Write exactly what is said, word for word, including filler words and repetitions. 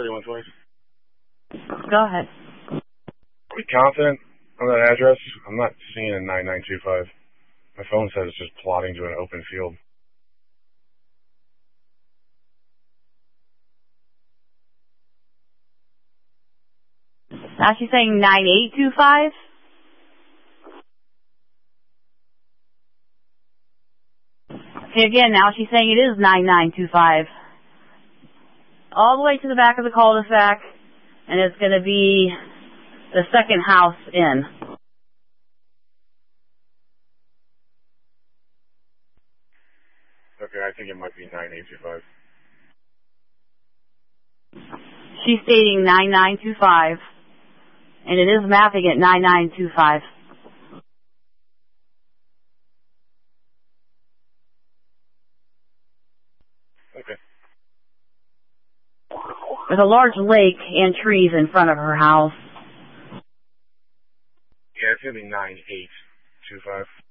thirty-one twenty. Go ahead. Are we confident on that address? I'm not seeing a nine nine two five. My phone says it's just plotting to an open field. Now she's saying nine eight two five? Okay, again, now she's saying it is nine nine two five. All the way to the back of the cul-de-sac, and it's going to be the second house in. Okay, I think it might be nine eight two five. She's stating nine nine two five, and it is mapping at nine nine two five. Okay. There's a large lake and trees in front of her house. Yeah, it's going to be nine eight two five.